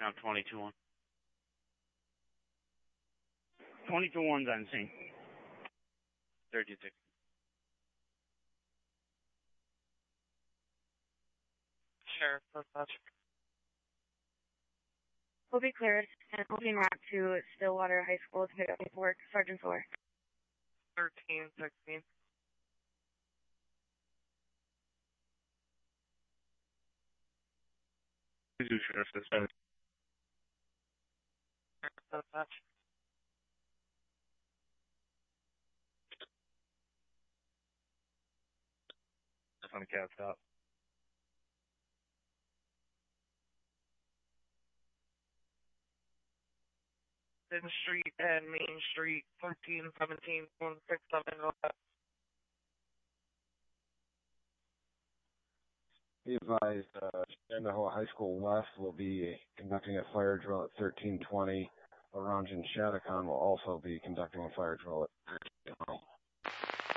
I'm 22-1. 22-1's on scene. 36. Sheriff, dispatch. Will be cleared and will be mapped to Stillwater High School to pick up paperwork. Sergeant Fuller. 1316. Please do, Sheriff, dispatch. Sheriff, dispatch. Just on the cat stop. Main Street and Main Street, 1317, 167. Be advised, Shenandoah High School West will be conducting a fire drill at 1320. Orange and Shattuckon will also be conducting a fire drill at 1320.